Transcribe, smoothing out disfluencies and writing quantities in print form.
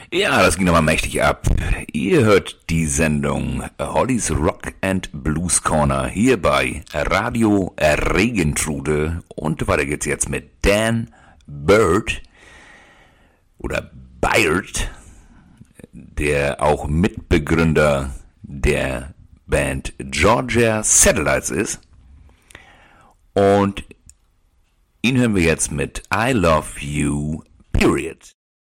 Ja, das ging nochmal mächtig ab. Ihr hört die Sendung Hollys Rock and Blues Corner hier bei Radio Regentrude. Und weiter geht's jetzt mit Dan Bird oder Beard, der auch Mitbegründer der Band Georgia Satellites ist. Und ihn hören wir jetzt mit I Love You, Period.